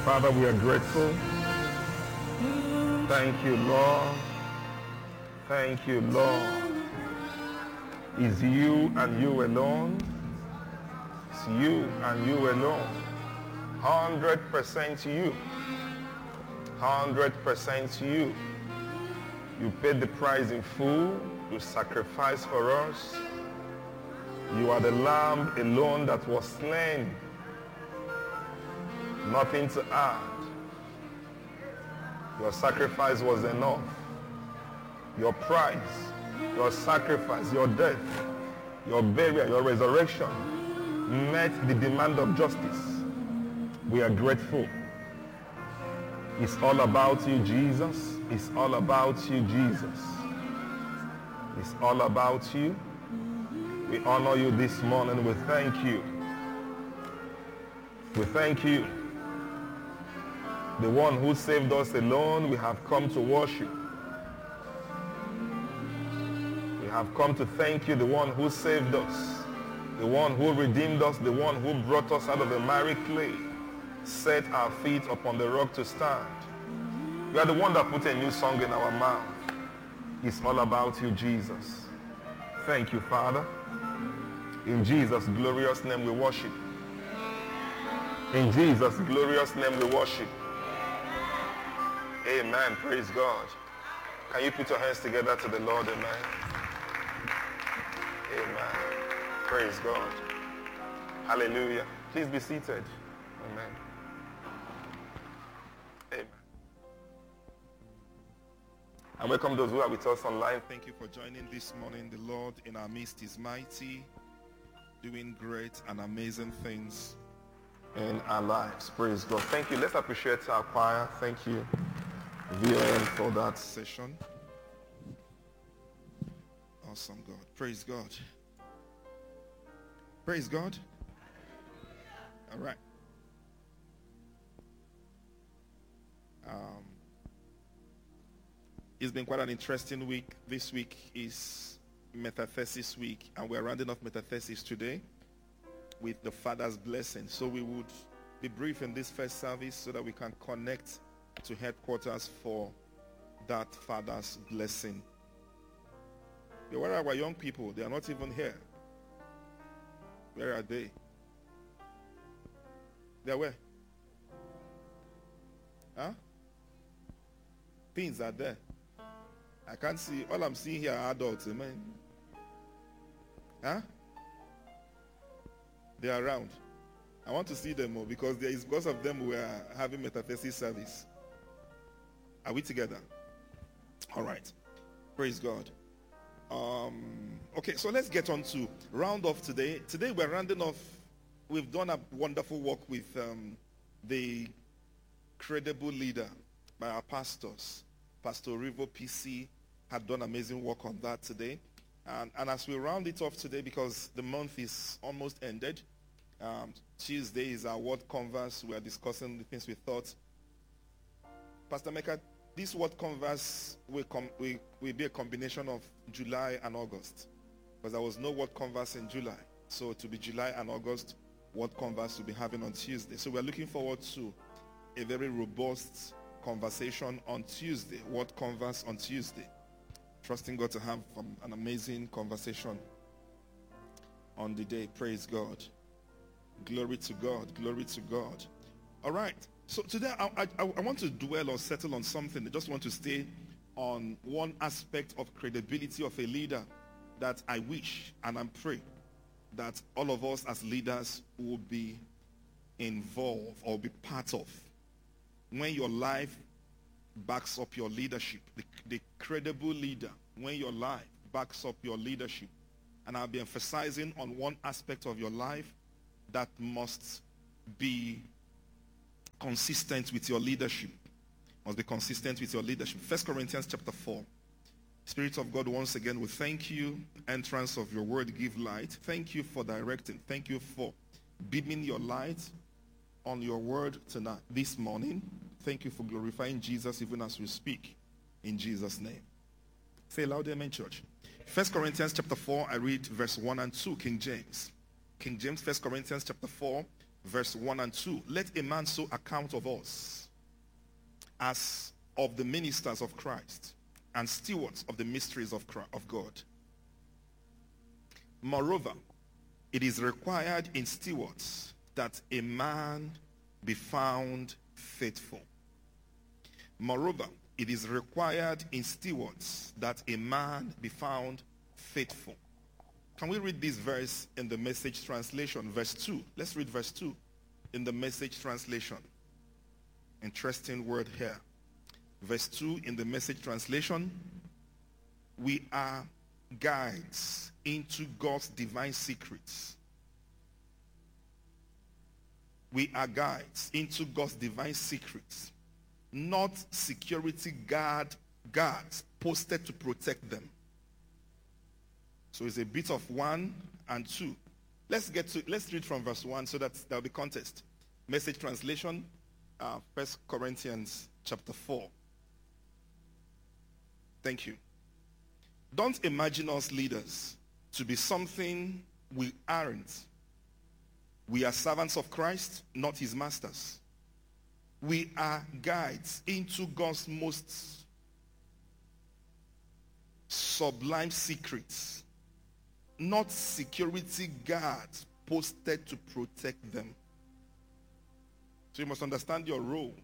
Father, we are grateful. Thank you, Lord. Thank you, Lord. It's you and you alone. It's you and you alone. 100% you. 100% you. You paid the price in full. You sacrificed for us. You are the lamb alone that was slain. Nothing to add. Your sacrifice was enough. Your price, your sacrifice, your death, your burial, your resurrection met the demand of justice. We are grateful. It's all about you, Jesus. It's all about you, Jesus. It's all about you. We honor you this morning. We thank you. We thank you. The one who saved us alone, we have come to worship. We have come to thank you, the one who saved us, the one who redeemed us, the one who brought us out of the miry clay, set our feet upon the rock to stand. You are the one that put a new song in our mouth. It's all about you, Jesus. Thank you, Father. In Jesus' glorious name we worship. In Jesus' glorious name we worship. Amen. Praise God. Can you put your hands together to the Lord? Amen. Amen. Praise God. Hallelujah. Please be seated. Amen. Amen. And welcome those who are with us online. Thank you for joining this morning. The Lord in our midst is mighty, doing great and amazing things in our lives. Praise God. Thank you. Let's appreciate our choir. Thank you, VON, for that session. Awesome, God. Praise God. Praise God. All right. It's been quite an interesting week. This week is Metathesis week, and we're rounding off Metathesis today with the Father's blessing. So we would be brief in this first service so that we can connect to headquarters for that Father's blessing. Where are our young people? They are not even here. Where are they? They're where? Huh? Pins are there. I can't see. All I'm seeing here are adults, amen. Huh? They are around. I want to see them more because there is because of them we are having Metathesis service. Are we together? All right. Praise God. Okay, so let's get on to round off today. Today we're rounding off. We've done a wonderful work with the credible leader by our pastors. Pastor Rivo PC had done amazing work on that today. And as we round it off today, because the month is almost ended, Tuesday is our word converse. We are discussing the things we thought. Pastor Mecca, this word converse will be a combination of July and August, because there was no word converse in July. So to be July and August, word converse we'll be having on Tuesday. So we're looking forward to a very robust conversation on Tuesday, word converse on Tuesday. Trusting God to have an amazing conversation on the day. Praise God. Glory to God. Glory to God. All right. So today I want to dwell or settle on something. I just want to stay on one aspect of credibility of a leader that I wish and I pray that all of us as leaders will be involved or be part of. When your life backs up your leadership, the credible leader, when your life backs up your leadership, and I'll be emphasizing on one aspect of your life that must be consistent with your leadership. Must be consistent with your leadership. 1 Corinthians chapter 4. Spirit of God, once again, we thank you. Entrance of your word, give light. Thank you for directing. Thank you for beaming your light on your word tonight, this morning. Thank you for glorifying Jesus even as we speak. In Jesus' name. Say loud, amen, church. 1 Corinthians chapter 4, I read verse 1 and 2, King James. King James, 1 Corinthians chapter 4, verse 1 and 2. Let a man so account of us as of the ministers of Christ and stewards of the mysteries of God. Moreover, it is required in stewards that a man be found faithful. Moreover, it is required in stewards that a man be found faithful. Can we read this verse in the Message translation? Verse 2. Let's read verse 2 in the Message translation. Interesting word here. Verse 2 in the Message translation. We are guides into God's divine secrets. We are guides into God's divine secrets, not security guards posted to protect them. So it's a bit of 1 and 2. Let's read from verse 1 so that there'll be context. Message translation, 1 Corinthians chapter 4. Thank you. Don't imagine us leaders to be something we aren't. We are servants of Christ, not his masters. We are guides into God's most sublime secrets, not security guards posted to protect them. So you must understand your role.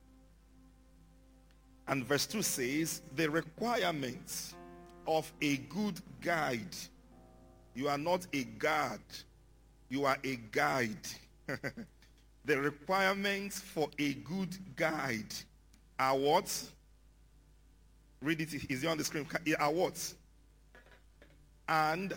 And verse 2 says, the requirements of a good guide. You are not a guard. You are a guide. The requirements for a good guide are what? Read it. Is it on the screen? Are what? And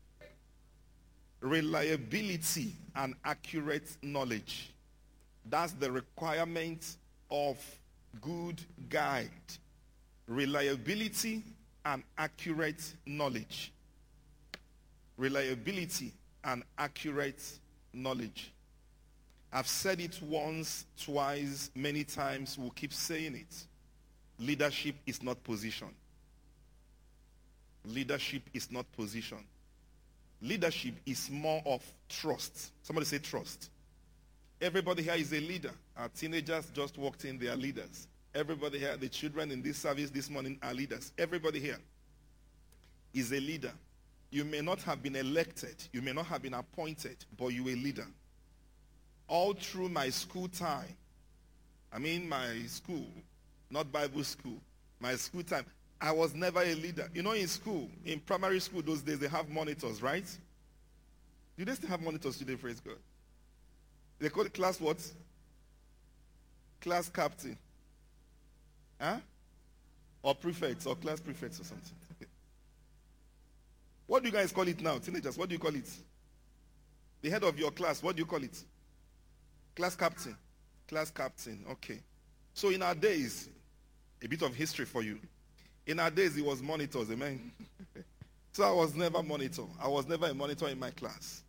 reliability and accurate knowledge. That's the requirement of good guide. Reliability and accurate knowledge. Reliability and accurate knowledge. I've said it once, twice, many times. We'll keep saying it. Leadership is not position. Leadership is not position. Leadership is more of trust. Somebody say trust. Everybody here is a leader. Our teenagers just walked in, they are leaders. Everybody here, the children in this service this morning are leaders. Everybody here is a leader. You may not have been elected, you may not have been appointed, but you're a leader. All through my school time, my school, not Bible school, my school time, I was never a leader. You know, in school, in primary school those days, they have monitors, right? Do they still have monitors today, praise God? They call it class what? Class captain. Huh? Or prefects, or class prefects or something. What do you guys call it now? Teenagers, what do you call it? The head of your class, what do you call it? Class captain. Class captain, okay. So in our days, a bit of history for you. In our days, it was monitors, amen? So I was never monitor. I was never a monitor in my class.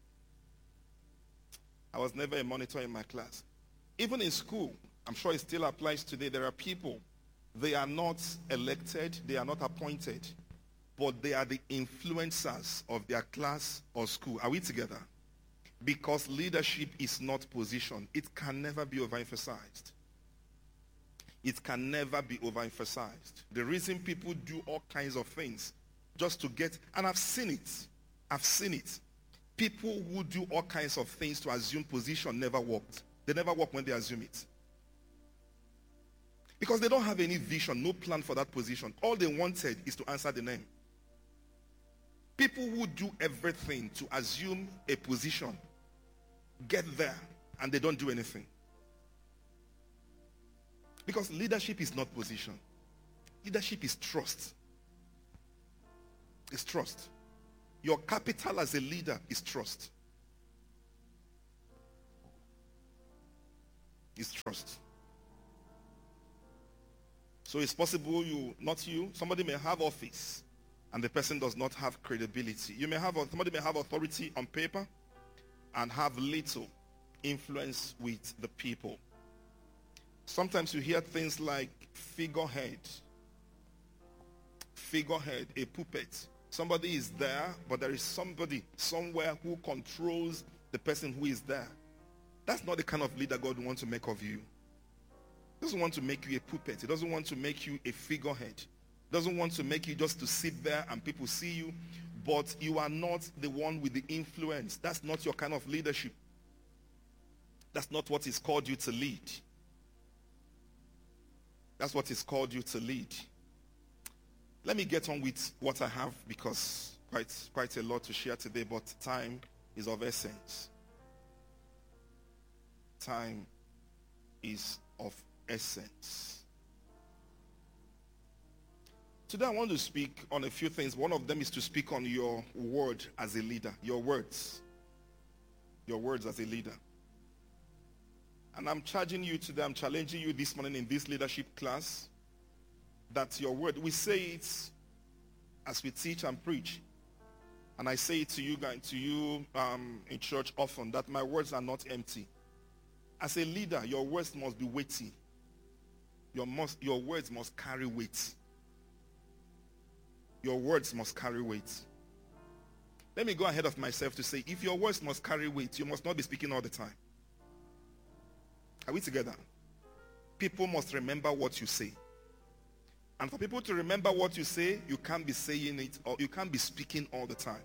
I was never a monitor in my class. Even in school, I'm sure it still applies today, there are people, they are not elected, they are not appointed, but they are the influencers of their class or school. Are we together? Because leadership is not position. It can never be overemphasized. It can never be overemphasized. The reason people do all kinds of things just to get, and I've seen it. People who do all kinds of things to assume position never worked. They never work when they assume it. Because they don't have any vision, no plan for that position. All they wanted is to answer the name. People who do everything to assume a position get there and they don't do anything. Because leadership is not position. Leadership is trust. It's trust. Your capital as a leader is trust. It's trust. So it's possible somebody may have office and the person does not have credibility. Somebody may have authority on paper and have little influence with the people. Sometimes you hear things like figurehead, a puppet. Somebody is there, but there is somebody somewhere who controls the person who is there. That's not the kind of leader God wants to make of you. He doesn't want to make you a puppet. He doesn't want to make you a figurehead. He doesn't want to make you just to sit there and people see you, but you are not the one with the influence. That's not your kind of leadership. That's not what He's called you to lead. That's what He's called you to lead. Let me get on with what I have, because quite a lot to share today, but time is of essence. Time is of essence. Today I want to speak on a few things. One of them is to speak on your word as a leader. Your words. Your words as a leader. And I'm charging you today, I'm challenging you this morning in this leadership class, that your word, we say it as we teach and preach. And I say it to you guys, in church often, that my words are not empty. As a leader, your words must be weighty. Your words must carry weight. Your words must carry weight. Let me go ahead of myself to say, if your words must carry weight, you must not be speaking all the time. Are we together? People must remember what you say. And for people to remember what you say, you can't be saying it, or you can't be speaking all the time.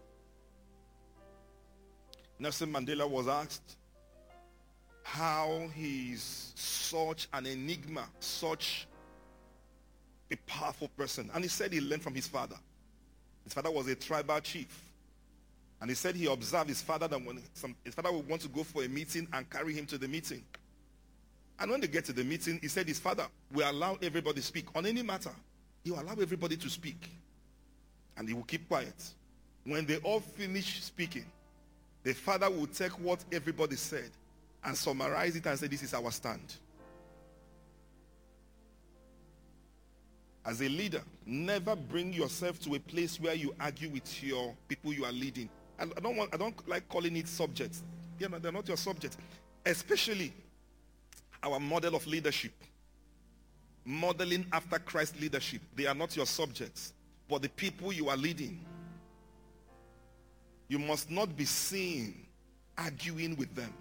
Nelson Mandela was asked how he's such an enigma, such a powerful person. And he said he learned from his father. His father was a tribal chief. And he said he observed his father that when his father would want to go for a meeting and carry him to the meeting. And when they get to the meeting, he said his father will allow everybody to speak on any matter. He will allow everybody to speak. And he will keep quiet. When they all finish speaking, the father will take what everybody said and summarize it and say, this is our stand. As a leader, never bring yourself to a place where you argue with your people you are leading. And I don't like calling it subjects. They're not your subjects. Especially our model of leadership. Modeling after Christ's leadership. They are not your subjects, but the people you are leading. You must not be seen arguing with them.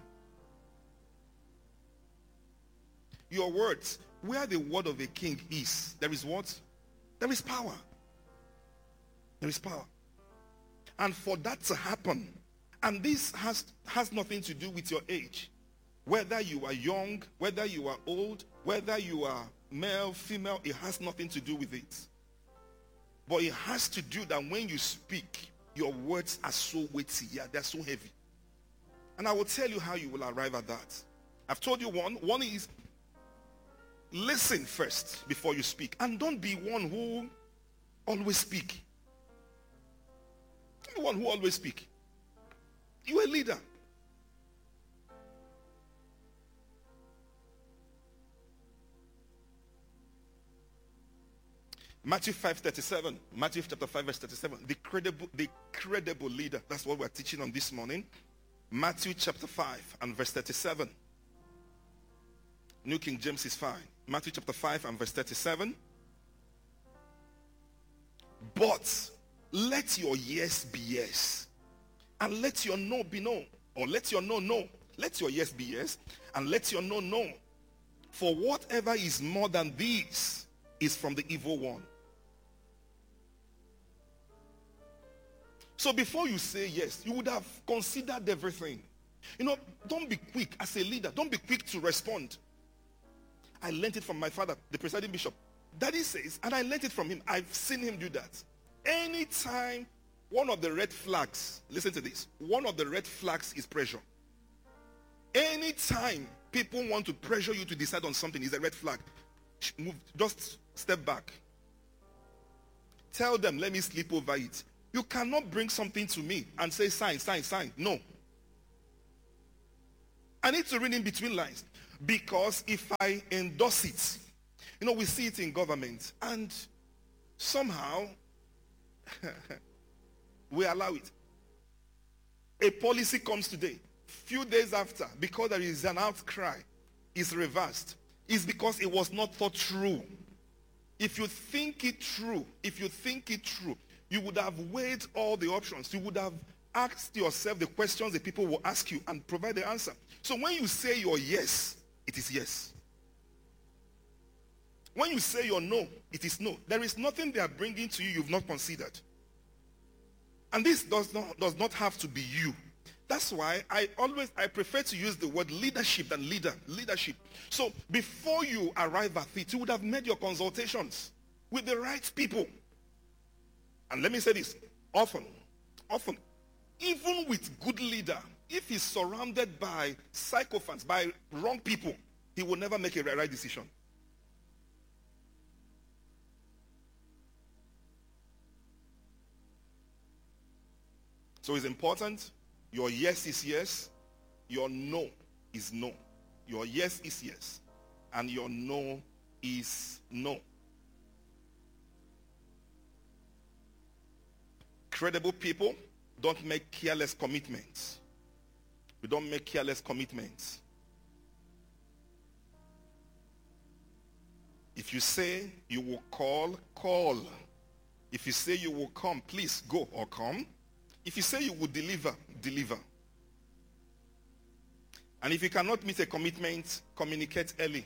Your words, where the word of a king is, there is what? There is power. There is power. And for that to happen, and this has nothing to do with your age. Whether you are young, whether you are old, whether you are male, female, it has nothing to do with it. But it has to do that when you speak, your words are so weighty. Yeah, they're so heavy. And I will tell you how you will arrive at that. I've told you one. One is listen first before you speak. And don't be one who always speak. Don't be one who always speak. You're a leader. Matthew 5:37. Matthew chapter 5 verse 37. The credible leader. That's what we're teaching on this morning. Matthew chapter 5 and verse 37. New King James is fine. Matthew chapter 5 and verse 37. But let your yes be yes, and let your no be no. Or let your no, no. Let your yes be yes, and let your no, no. For whatever is more than these is from the evil one. So before you say yes, you would have considered everything. Don't be quick as a leader. Don't be quick to respond. I learned it from my father, the presiding bishop. Daddy says, and I learned it from him. I've seen him do that. Anytime one of the red flags, listen to this, one of the red flags is pressure. Anytime people want to pressure you to decide on something is a red flag. Move, just step back. Tell them, let me sleep over it. You cannot bring something to me and say sign, sign, sign. No. I need to read in between lines. Because if I endorse it, we see it in government, and somehow we allow it. A policy comes today. Few days after, because there is an outcry, is reversed. It's because it was not thought through. If you think it through, you would have weighed all the options. You would have ask yourself the questions the people will ask you and provide the answer. So when you say your yes, it is yes. When you say your no, it is no. There is nothing they are bringing to you you've not considered. And this does not have to be you. That's why I prefer to use the word leadership than leadership. So before you arrive at it, you would have made your consultations with the right people. And let me say this, often, even with good leader, if he's surrounded by sycophants, by wrong people, he will never make a right decision. So it's important. Your yes is yes. Your no is no. Your yes is yes. And your no is no. Credible people don't make careless commitments. We don't make careless commitments. If you say you will call, call. If you say you will come, please go or come. If you say you will deliver, deliver. And if you cannot meet a commitment, communicate early.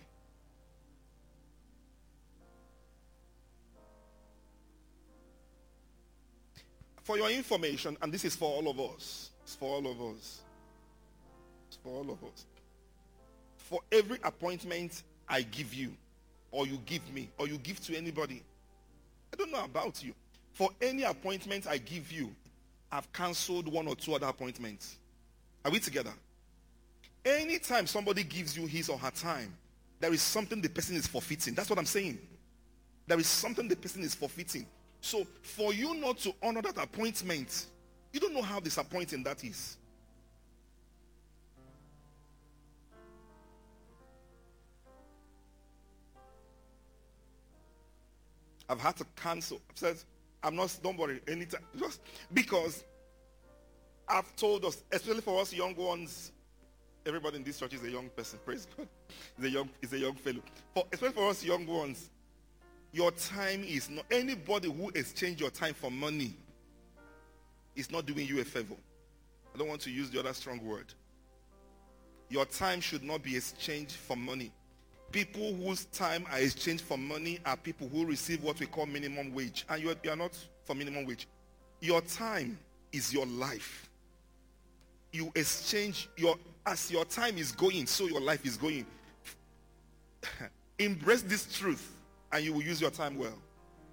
For your information, and this is for all of us. It's for all of us. It's for all of us. For every appointment I give you, or you give me, or you give to anybody, I don't know about you. For any appointment I give you, I've cancelled one or two other appointments. Are we together? Anytime somebody gives you his or her time, there is something the person is forfeiting. That's what I'm saying. There is something the person is forfeiting. So for you not to honor that appointment, you don't know how disappointing that is. I've had to cancel. I've said, don't worry, anytime. Just because I've told us, especially for us young ones, everybody in this church is a young person, praise God. Is a young fellow. Especially for us young ones, your time is not, anybody who exchange your time for money is not doing you a favor. I don't want to use the other strong word. Your time should not be exchanged for money. People whose time are exchanged for money are people who receive what we call minimum wage. And you are not for minimum wage. Your time is your life. You exchange as your time is going, so your life is going. Embrace this truth and you will use your time well.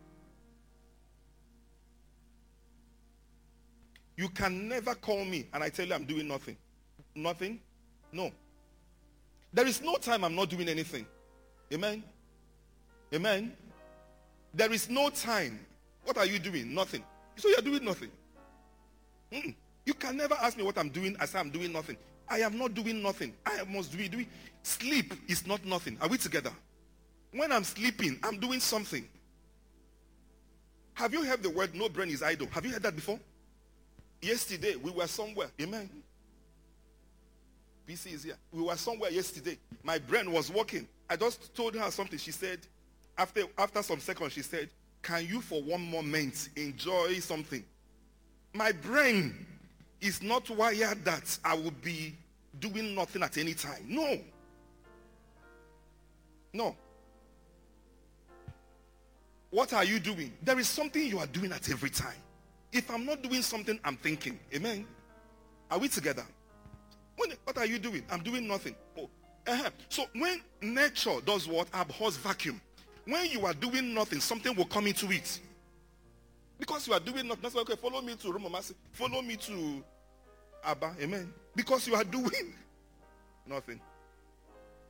You can never call me and I tell you I'm doing nothing. Nothing? No. There is no time I'm not doing anything. Amen? Amen? There is no time. What are you doing? Nothing. So you're doing nothing. You can never ask me what I'm doing as I'm doing nothing. I am not doing nothing. I must do it. Sleep is not nothing. Are we together? When I'm sleeping, I'm doing something. Have you heard the word no brain is idle? Have you heard that before? Yesterday, we were somewhere. Amen? PC is here. We were somewhere yesterday. My brain was working. I just told her something. She said, after some seconds, she said, can you for one moment enjoy something? My brain is not wired that I will be doing nothing at any time. No. No. What are you doing? There is something you are doing at every time. If I'm not doing something, I'm thinking. Amen? Are we together? What are you doing? I'm doing nothing. Oh, So when nature does what? Abhors vacuum. When you are doing nothing, something will come into it. Because you are doing nothing. That's why, okay, follow me to Romamasi. Follow me to Abba. Amen. Because you are doing nothing.